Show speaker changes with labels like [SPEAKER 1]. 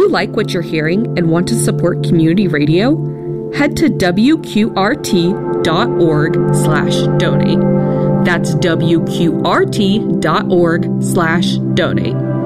[SPEAKER 1] you like what you're hearing and want to support community radio? Head to wqrt.org/donate. That's wqrt.org/donate.